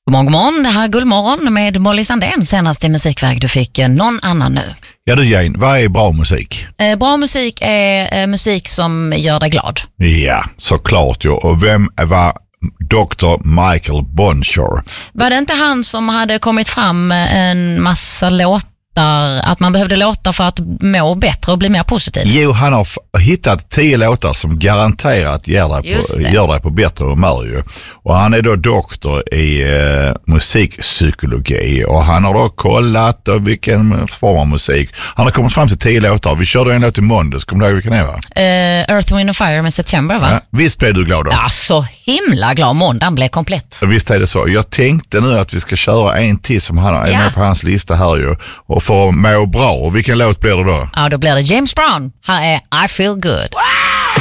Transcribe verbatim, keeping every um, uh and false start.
God morgon, god morgon. Det här är Guldmorgon med Molly Sandén. Senaste musikväg du fick någon annan nu. Ja du Jane, vad är bra musik? Eh, bra musik är eh, musik som gör dig glad. Ja, såklart ju. Och vem var doktor Michael Bonshore? Var det inte han som hade kommit fram med en massa låtar, att man behövde låtar för att må bättre och bli mer positiv? Jo, han har f- hittat tio låtar som garanterat gör dig, på, gör dig på bättre humör ju. Och han är då doktor i eh, musikpsykologi och han har då kollat och vilken form av musik. Han har kommit fram till tio låtar. Vi körde en låt i måndags, kommer du ihåg vilken det var? Eh, Earth, Wind and Fire med September, va? Ja, visst blev du glad då? Ja, så himla glad. Måndagen blev komplett. Visst är det så. Jag tänkte nu att vi ska köra en till som han är Ja. med på hans lista här ju. Och för att må bra. Och vilken låt blir det då? Ja, då blir det James Brown. Här är I Feel Good. Wow!